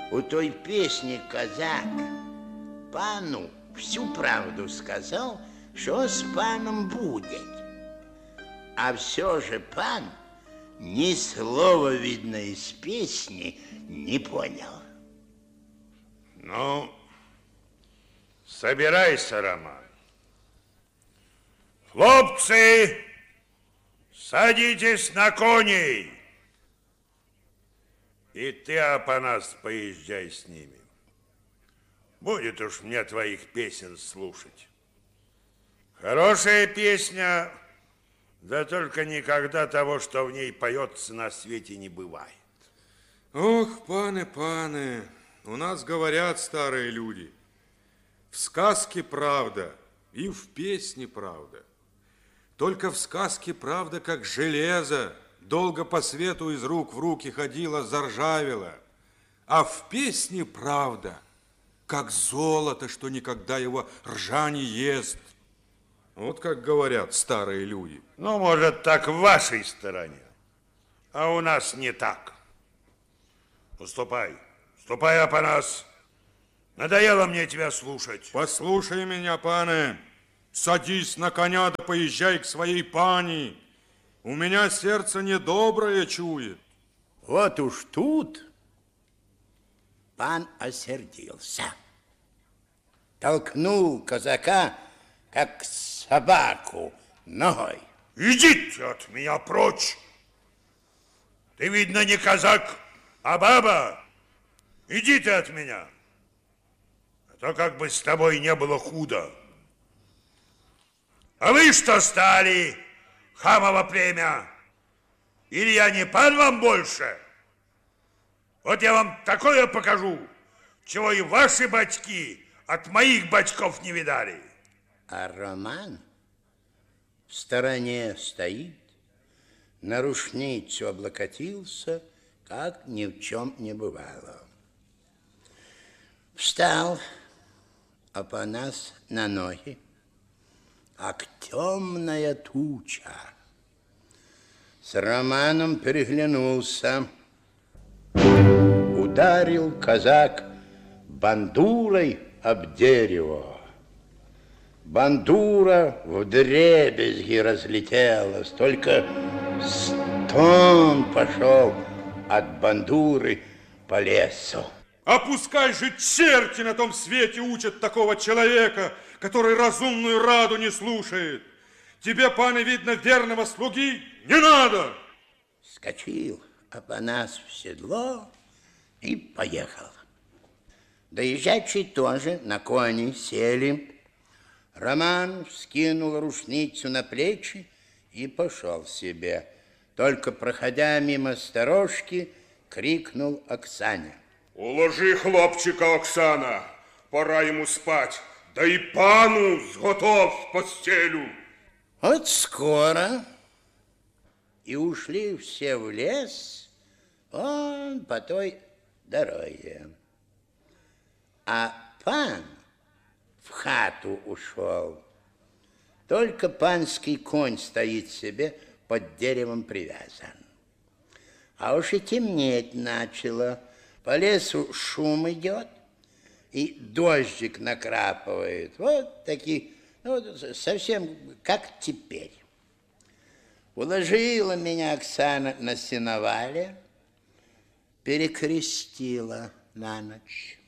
У той песни казак пану всю правду сказал, что с паном будет. А все же пан ни слова, видно, из песни не понял. Ну, собирайся, Роман. Хлопцы, садитесь на коней. И ты, Апанас, поезжай с ними. Будет уж мне твоих песен слушать. Хорошая песня, да только никогда того, что в ней поется, на свете не бывает. Ох, паны, у нас говорят старые люди, в сказке правда и в песне правда. Только в сказке правда, как железо, долго по свету из рук в руки ходила, заржавела. А в песне правда, как золото, что никогда его ржа не ест. Вот как говорят старые люди. Ну, может, так в вашей стороне, а у нас не так. Ступай, Апанас. Надоело мне тебя слушать. Послушай меня, пане. Садись на коня, да поезжай к своей пани. У меня сердце недоброе чует. Вот уж тут пан осердился. Толкнул казака, как собаку, ногой. Идите от меня прочь. Ты, видно, не казак, а баба. Иди ты от меня. А то как бы с тобой не было худо. А вы что стали, хамово племя? Или я не пан вам больше? Вот я вам такое покажу, чего и ваши батьки от моих батьков не видали. А Роман в стороне стоит, на рушницу облокотился, как ни в чем не бывало. Встал Апанас на ноги, как темная туча. С Романом переглянулся. Ударил казак бандурой об дерево. Бандура вдребезги разлетелась, только стон пошел от бандуры по лесу. А пускай же черти на том свете учат такого человека, который разумную раду не слушает. Тебе, пане, видно, верного слуги не надо. Скочил Апанас в седло и поехал. Доезжачие тоже на кони сели. Роман вскинул рушницу на плечи и пошел себе. Только проходя мимо сторожки, крикнул Оксане. Уложи хлопчика, Оксана, пора ему спать. Да и пану сготов в постелю. Вот скоро и ушли все в лес, он по той дороге. А пан в хату ушел. Только панский конь стоит себе под деревом привязан. А уж и темнеть начало. По лесу шум идет, и дождик накрапывает. Вот такие, вот совсем как теперь. Уложила меня Оксана на сеновале, перекрестила на ночь.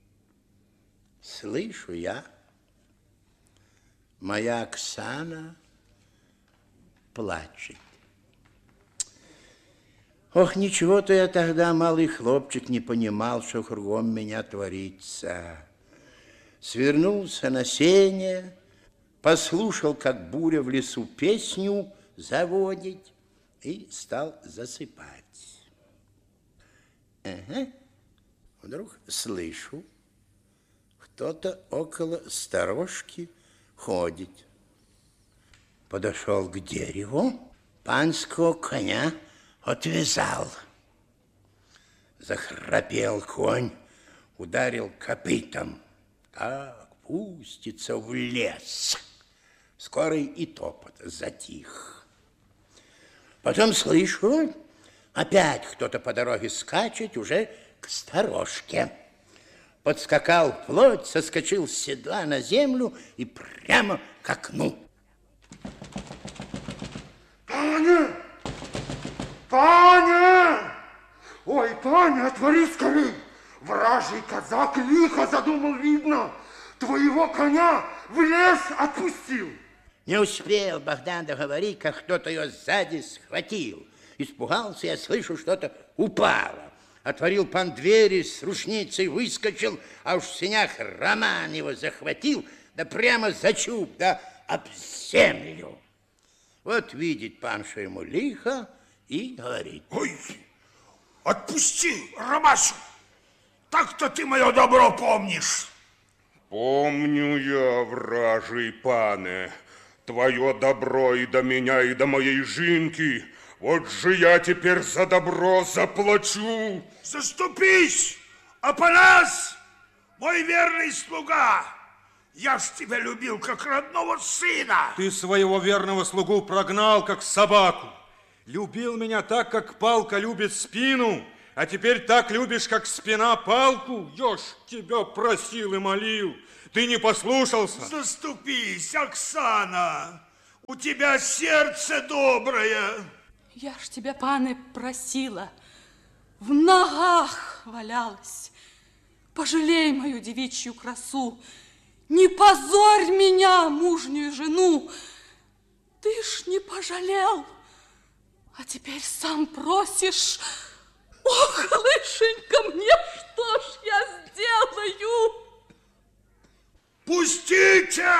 Слышу я, моя Оксана плачет. Ох, ничего-то я тогда, малый хлопчик, не понимал, что кругом меня творится. Свернулся на сене, послушал, как буря в лесу песню заводит, и стал засыпать. Ага. Вдруг слышу, кто-то около сторожки ходит. Подошел к дереву, панского коня отвязал. Захрапел конь, ударил копытом. Так пустится в лес. Скоро и топот затих. Потом слышу, опять кто-то по дороге скачет, уже к сторожке. Подскакал вплоть, соскочил с седла на землю и прямо к окну. Паня! Паня! Ой, Паня, отвори скорей! Вражий казак лихо задумал, видно. Твоего коня в лес отпустил. Не успел Богдан договорить, как кто-то ее сзади схватил. Испугался, я слышу, что-то упало. Отворил пан двери, с рушницей выскочил, а уж в сенях Роман его захватил, да прямо за чуб, да об землю. Вот видит пан, что ему лихо, и говорит: Ой, отпусти, Ромашу, так-то ты мое добро помнишь. Помню я, вражий пане, твое добро и до меня, и до моей жинки. Вот же я теперь за добро заплачу. Заступись, Апанас, мой верный слуга. Я ж тебя любил, как родного сына. Ты своего верного слугу прогнал, как собаку. Любил меня так, как палка любит спину, а теперь так любишь, как спина палку. Я ж тебя просил и молил, ты не послушался. Заступись, Оксана, у тебя сердце доброе. Я ж тебя, пане, просила, в ногах валялась. Пожалей мою девичью красу, не позорь меня, мужнюю жену. Ты ж не пожалел, а теперь сам просишь. Ох, лышенька, мне что ж я сделаю? Пустите!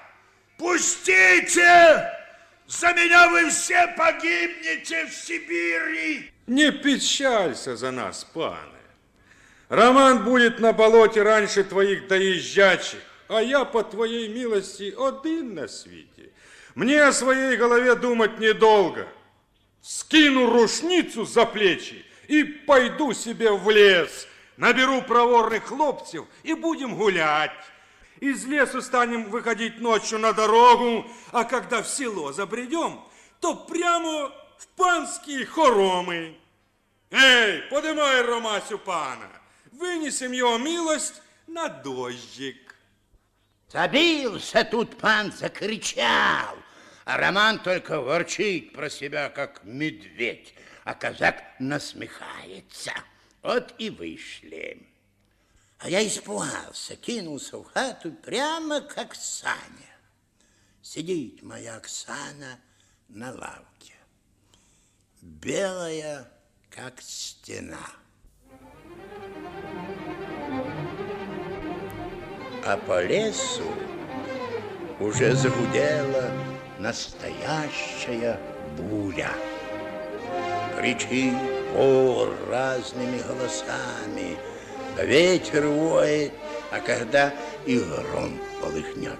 Пустите! За меня вы все погибнете в Сибири! Не печалься за нас, пане. Роман будет на болоте раньше твоих доезжачих, а я, по твоей милости, один на свете. Мне о своей голове думать недолго. Скину рушницу за плечи и пойду себе в лес. Наберу проворных хлопцев и будем гулять. Из лесу станем выходить ночью на дорогу, а когда в село забредем, то прямо в панские хоромы. Эй, подымай Ромасю пана, вынесем его милость на дождик. Забился тут пан, закричал, а Роман только ворчит про себя, как медведь, а казак насмехается. Вот и вышли. А я испугался, кинулся в хату прямо как Саня. Сидит моя Оксана на лавке, белая, как стена. А по лесу уже загудела настоящая буря. Кричит вор разными голосами, да ветер воет, а когда и гром полыхнет.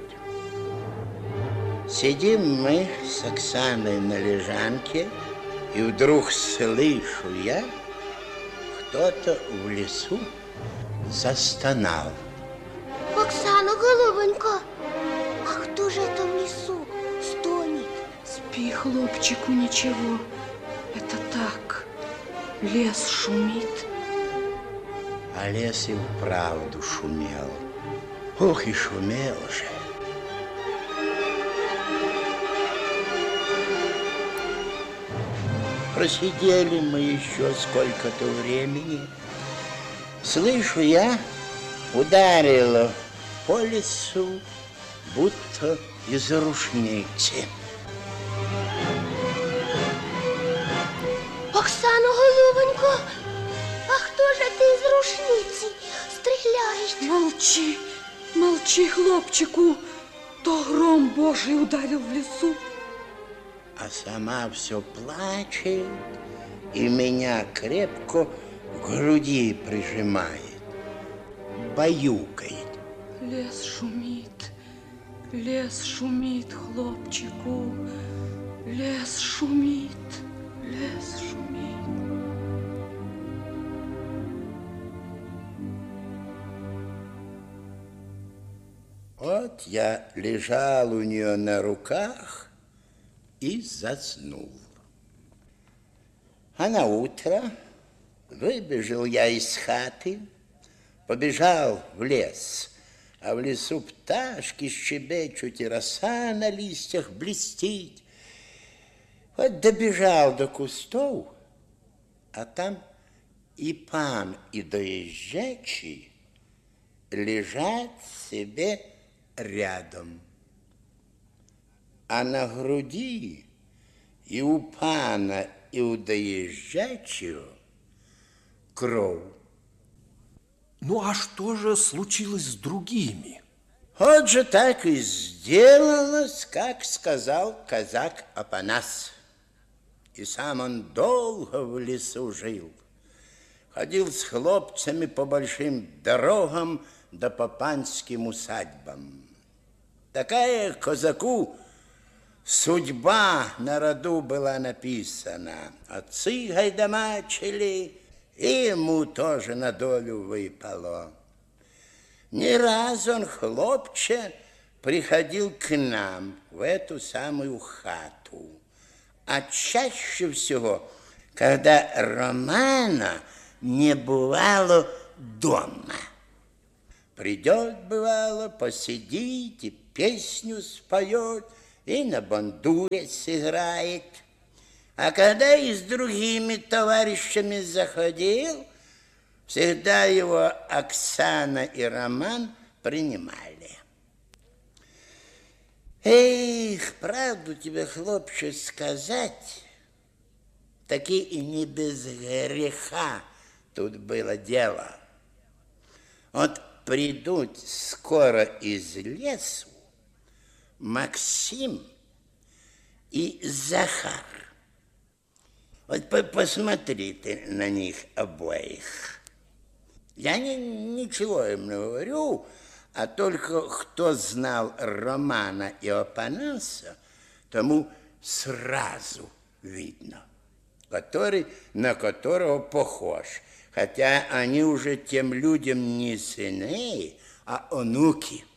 Сидим мы с Оксаной на лежанке, и вдруг слышу я, кто-то в лесу застонал. Оксана, голубонька, а кто же это в лесу стонет? Спи, хлопчику, ничего. Это так, лес шумит. А лес и вправду шумел. Ох, и шумел же. Просидели мы еще сколько-то времени. Слышу я, ударило по лесу, будто из рушницы. Оксана, голубонька, а кто же ты из рушницы стреляешь? Молчи, молчи, хлопчику, то гром Божий ударил в лесу. А сама все плачет и меня крепко к груди прижимает, баюкает. Лес шумит, хлопчику, лес шумит, лес шумит. Вот я лежал у нее на руках и заснул. А на утро Выбежал я из хаты, побежал в лес, а в лесу пташки щебечут, и роса на листьях блестит. Вот добежал до кустов, а там и пан, и доезжачий лежат себе рядом. А на груди и у пана, и у доезжачего кровь. Ну, а что же случилось с другими? Вот же так и сделалось, как сказал казак Апанас. И сам он долго в лесу жил. Ходил с хлопцами по большим дорогам да по панским усадьбам. Такая казаку судьба на роду была написана. Отцы гайдамачили, и ему тоже на долю выпало. Не раз он, хлопче, приходил к нам в эту самую хату. А чаще всего, когда Романа не бывало дома. Придет, бывало, посидит и песню споет, и на бандуре сыграет. А когда и с другими товарищами заходил, всегда его Оксана и Роман принимали. Эх, правду тебе, хлопче, сказать, таки и не без греха тут было дело. Вот придут скоро из лесу Максим и Захар. Вот посмотри ты на них обоих. Я ничего им не говорю, а только кто знал Романа и Апанаса, тому сразу видно, который на которого похож. Хотя они уже тем людям не сыны, а онуки.